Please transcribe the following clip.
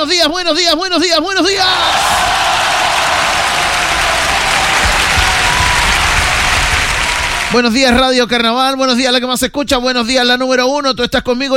buenos días, buenos días, buenos días, buenos días. Buenos días, Radio Carnaval. Buenos días, la que más se escucha. Buenos días, la número 1. Tú estás conmigo.